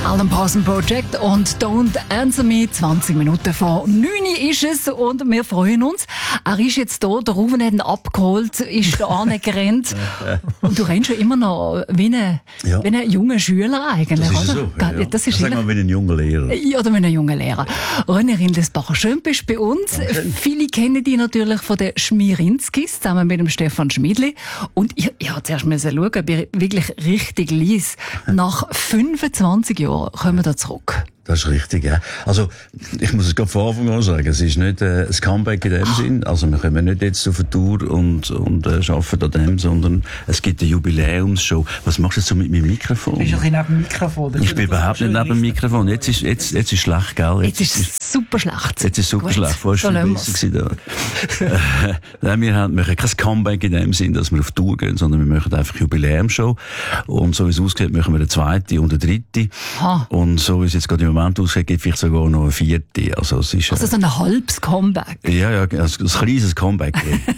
Alan Parsons Project und Don't Answer Me. 20 Minuten vor 9 ist es und wir freuen uns. Er ist jetzt da, der Ruven hat ihn abgeholt, ist da angerannt. Und du rennst schon immer noch wie ein junger Schüler eigentlich, das ist oder? So, ja. Das ist sag mal wie ein junger Lehrer. Ja, oder wie ein junger Lehrer. René Rindelsbacher, schön bist du bei uns. Dankeschön. Viele kennen dich natürlich von den Schmierinskis, zusammen mit dem Stefan Schmidli. Und ich habe zuerst schauen, ob ich wirklich richtig liess. Nach 25 Jahren kommen wir da zurück. Das ist richtig, ja. Also, ich muss es gerade von Anfang an sagen, es ist nicht ein Comeback in dem Sinn. Also, wir kommen nicht jetzt auf eine Tour und arbeiten an dem, sondern es gibt eine Jubiläumsshow. Was machst du jetzt so mit meinem Mikrofon? Du bist doch neben dem Mikrofon. Ich bin überhaupt nicht neben dem Mikrofon. Jetzt ist schlecht, gell? Jetzt ist es super schlecht. Jetzt ist super Gut, schlecht. Vorher so war es besser gewesen da. Nein, wir machen kein Comeback in dem Sinn, dass wir auf Tour gehen, sondern wir machen einfach Jubiläumsshow. Und so wie es ausgeht, machen wir eine zweite und eine dritte. Ha. Und so wie es jetzt gerade im Moment aussieht, gibt es vielleicht sogar noch eine vierte. Also es ist, Also so ein halbes Comeback. ja, also ein kleines Comeback.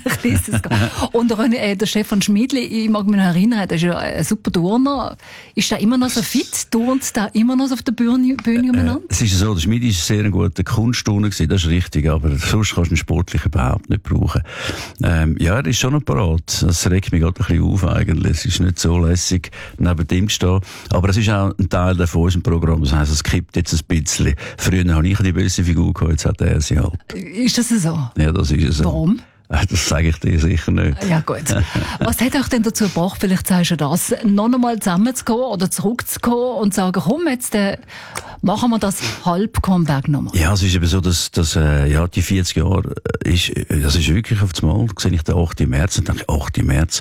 Und René, der Stefan Schmidli, ich mag mich noch erinnern, der ist ja ein super Turner. Ist der immer noch so fit? Turnt der immer noch so auf der Bühne umeinander? Es ist so, der Schmid ist sehr ein guter Kunstturner gewesen, das ist richtig, aber sonst kannst du ihn sportlich überhaupt nicht brauchen. Ja, er ist schon noch parat. Das regt mich gerade ein bisschen auf eigentlich. Es ist nicht so lässig, neben ihm zu stehen. Aber es ist auch ein Teil von unserem Programm. Das heisst, es kippt jetzt ein bisschen. Früher habe ich die beste Figur gehabt, jetzt hat er sie halt. Ist das so? Ja, das ist so. Warum? Das sage ich dir sicher nicht. Ja, gut. Was hat euch denn dazu gebracht, vielleicht sagst du das, noch einmal zusammenzugehen oder zurückzukommen und zu sagen, komm, jetzt machen wir das Halb-Comeback nochmal? Ja, es ist eben so, dass ja, die 40 Jahre das ist wirklich auf das Mal. Da sehe ich den 8. März und denke, 8. März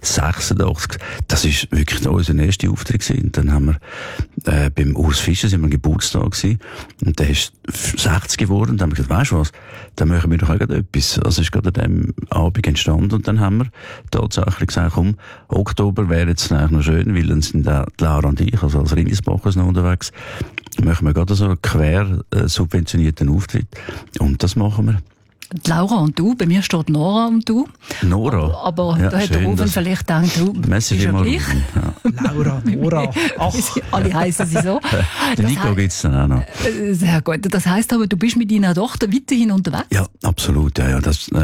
86. Das ist wirklich unser erster Auftritt gewesen. Und dann haben wir, beim Urs Fischer sind wir am Geburtstag gewesen. Und der ist 60 geworden. Und dann haben wir gesagt, weißt du was? Dann machen wir doch auch gerade etwas. Also ist gerade an dem Abend entstanden. Und dann haben wir tatsächlich gesagt, komm, Oktober wäre jetzt eigentlich noch schön, weil dann sind auch die Laura und ich, also als Rindelsbachers noch unterwegs, machen wir gerade so einen quer subventionierten Auftritt. Und das machen wir. Die Laura und du, bei mir steht Nora und du. Nora? Aber ja, da hat der Ruven vielleicht gedacht, du bist ja gleich. Ja. Laura, Nora. Ach. Alle heißen sie so. Den Nico gibt's dann auch noch. Sehr gut. Das heisst aber, du bist mit deiner Tochter weiterhin unterwegs? Ja, absolut. Ja,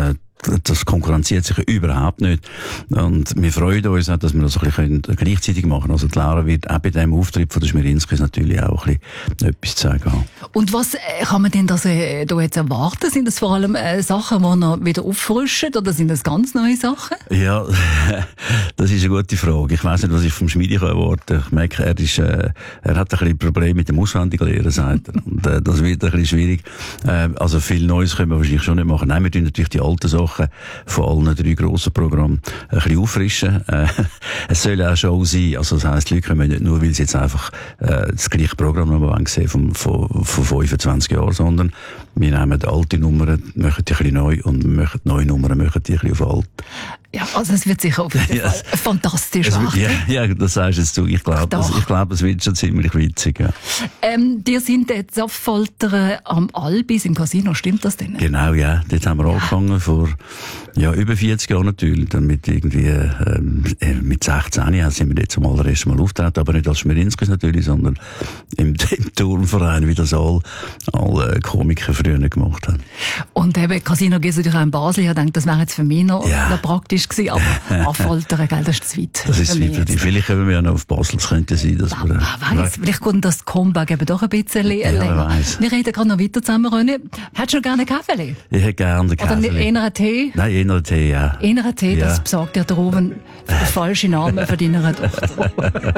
das konkurrenziert sich überhaupt nicht. Und wir freuen uns auch, dass wir das ein bisschen gleichzeitig machen können. Also die Lara wird auch bei diesem Auftritt von der Schmierinskis natürlich auch ein bisschen etwas zu sagen haben. Und was kann man denn da jetzt erwarten? Sind das vor allem Sachen, die noch wieder auffrischen oder sind das ganz neue Sachen? Ja, das ist eine gute Frage. Ich weiss nicht, was ich vom Schmiedi erwarten kann. Ich merke, er hat ein bisschen Probleme mit dem Auswendiglehren, sagt er. Und das wird ein bisschen schwierig. Also viel Neues können wir wahrscheinlich schon nicht machen. Nein, wir tun natürlich die alten Sachen von allen 3 grossen Programmen ein bisschen auffrischen. Es soll auch Show sein. Also das heisst, die Leute kommen nicht nur, weil sie jetzt einfach das gleiche Programm noch sehen von 25 Jahren, sondern wir nehmen alte Nummern, machen die ein bisschen neu und machen neue Nummern, machen die ein bisschen auf alt. Ja, also es wird sicher auf jeden Fall fantastisch werden. Ja, das sagst jetzt du. Ich glaube, es wird schon ziemlich witzig. Ja. Die sind jetzt auf Foltern am Albis im Casino, stimmt das denn? Genau, ja. Dort haben wir angefangen vor über 40 Jahren natürlich. Dann mit irgendwie mit 16 sind wir jetzt zum allerersten Mal auftreten, aber nicht als Schmierinskis natürlich, sondern im Turnverein, wie das alle Komiker früher gemacht haben. Und eben Casino geht natürlich auch in Basel. Ich denke, das wäre jetzt für mich noch praktisch gewesen, aber Affoltern, gell, das ist zu weit. Das ist zu weit. Vielleicht kommen wir ja noch auf Basel. Es könnte sein, dass wir... Vielleicht kommt das Comeback eben doch ein bisschen länger. Wir reden gerade noch weiter zusammen, René. Hättest du noch gerne einen Kaffee? Ich hätte gerne einen Kaffee. Oder eher einen Tee? Nein, eher einen Tee, ja. Eher einen Tee, das besorgt dir der Ruven der falsche Name für deine Tochter.